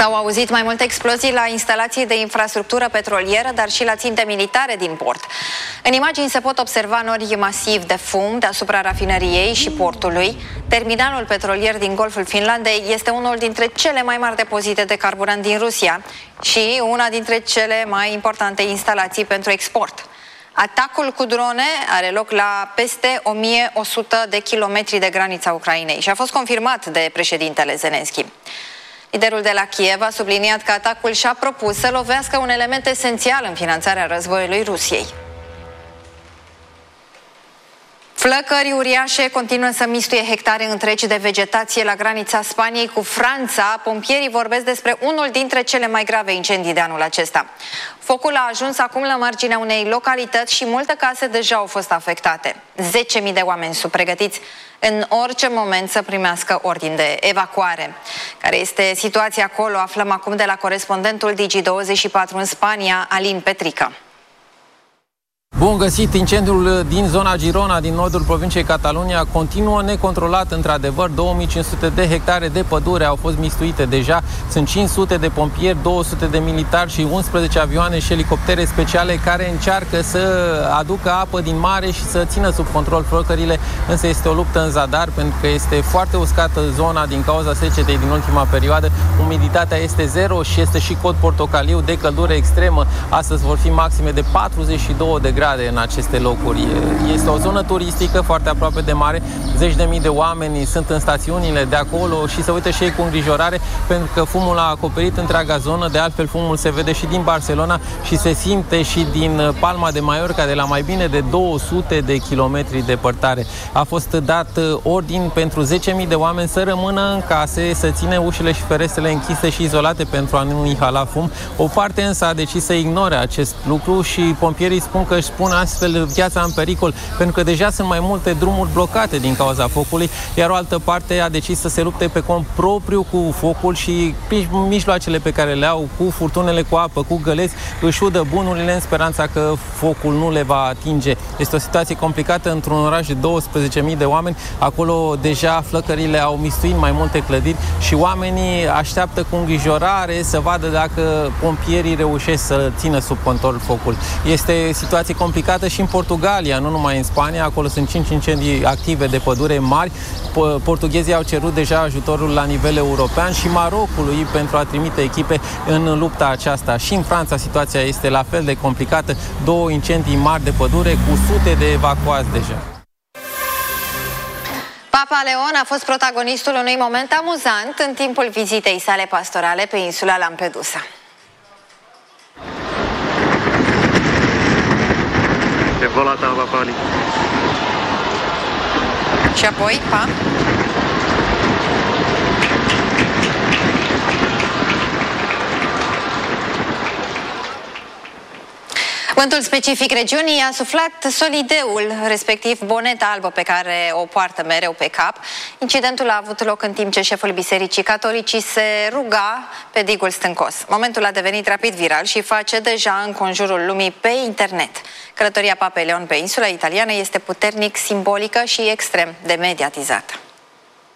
S-au auzit mai multe explozii la instalații de infrastructură petrolieră, dar și la ținte militare din port. În imagini se pot observa nori masiv de fum deasupra rafinăriei și portului. Terminalul petrolier din Golful Finlandei este unul dintre cele mai mari depozite de carburant din Rusia și una dintre cele mai importante instalații pentru export. Atacul cu drone are loc la peste 1100 de kilometri de granița Ucrainei și a fost confirmat de președintele Zelensky. Liderul de la Kiev a subliniat că atacul și-a propus să lovească un element esențial în finanțarea războiului Rusiei. Flăcări uriașe continuă să mistuie hectare întregi de vegetație la granița Spaniei cu Franța. Pompierii vorbesc despre unul dintre cele mai grave incendii de anul acesta. Focul a ajuns acum la marginea unei localități și multe case deja au fost afectate. 10.000 de oameni sunt pregătiți în orice moment să primească ordin de evacuare. Care este situația acolo? Aflăm acum de la corespondentul Digi24 în Spania, Alin Petrică. Bun găsit! Incendiul din zona Girona, din nordul provinciei Catalunia, continuă necontrolat. Într-adevăr, 2500 de hectare de pădure au fost mistuite deja. Sunt 500 de pompieri, 200 de militari și 11 avioane și elicoptere speciale care încearcă să aducă apă din mare și să țină sub control flăcările. Însă este o luptă în zadar pentru că este foarte uscată zona din cauza secetei din ultima perioadă. Umiditatea este zero și este și cod portocaliu de căldură extremă. Astăzi vor fi maxime de 42 de grade în aceste locuri. Este o zonă turistică foarte aproape de mare. Zeci de mii de oameni sunt în stațiunile de acolo și se uită și ei cu îngrijorare pentru că fumul a acoperit întreaga zonă. De altfel, fumul se vede și din Barcelona și se simte și din Palma de Mallorca, de la mai bine de 200 de kilometri departare. A fost dat ordin pentru 10.000 de oameni să rămână în case, să țină ușile și ferestrele închise și izolate pentru a nu inhala fum. O parte însă a decis să ignore acest lucru și pompierii spun că își pun astfel viața în pericol, pentru că deja sunt mai multe drumuri blocate din cauza focului, iar o altă parte a decis să se lupte pe cont propriu cu focul și mijloacele pe care le au, cu furtunele cu apă, cu găleți, își udă bunurile în speranța că focul nu le va atinge. Este o situație complicată într-un oraș de 12.000 de oameni. Acolo deja flăcările au mistuit mai multe clădiri și oamenii așteaptă cu îngrijorare să vadă dacă pompierii reușesc să țină sub control focul. Este situație complicată și în Portugalia, nu numai în Spania. Acolo sunt 5 incendii active de pădure mari. Portughezii au cerut deja ajutorul la nivel european și Marocului pentru a trimite echipe în lupta aceasta. Și în Franța situația este la fel de complicată. 2 incendii mari de pădure cu sute de evacuați deja. Papa Leon a fost protagonistul unui moment amuzant în timpul vizitei sale pastorale pe insula Lampedusa. È volata la papali. Și apoi, pa. Vântul specific regiunii a suflat solideul, respectiv boneta albă pe care o poartă mereu pe cap. Incidentul a avut loc în timp ce șeful Bisericii Catolicii se ruga pe digul stâncos. Momentul a devenit rapid viral și face deja înconjurul lumii pe internet. Călătoria Papei Leon pe insula italiană este puternic simbolică și extrem de mediatizată.